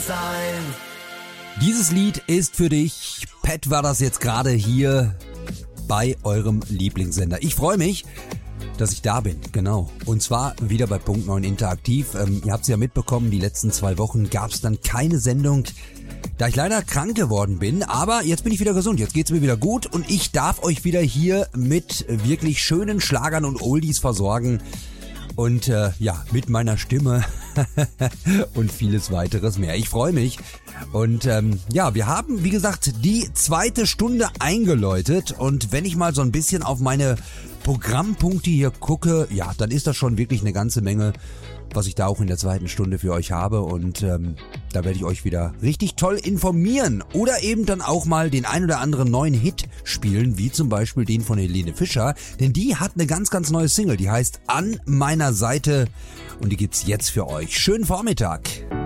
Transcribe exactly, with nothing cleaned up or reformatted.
sein. Dieses Lied ist für dich. Pat war das jetzt gerade hier bei eurem Lieblingssender. Ich freue mich, dass ich da bin, genau. Und zwar wieder bei Punkt neun Interaktiv. Ähm, ihr habt es ja mitbekommen, die letzten zwei Wochen gab es dann keine Sendung, da ich leider krank geworden bin. Aber jetzt bin ich wieder gesund, jetzt geht's mir wieder gut und ich darf euch wieder hier mit wirklich schönen Schlagern und Oldies versorgen. Und äh, ja, mit meiner Stimme und vieles weiteres mehr. Ich freue mich. Und ähm, ja, wir haben, wie gesagt, die zweite Stunde eingeläutet. Und wenn ich mal so ein bisschen auf meine Programmpunkte hier gucke, ja, dann ist das schon wirklich eine ganze Menge, was ich da auch in der zweiten Stunde für euch habe. Und ähm, da werde ich euch wieder richtig toll informieren. Oder eben dann auch mal den ein oder anderen neuen Hit spielen, wie zum Beispiel den von Helene Fischer. Denn die hat eine ganz, ganz neue Single, die heißt An meiner Seite. Und die gibt's jetzt für euch. Schönen Vormittag.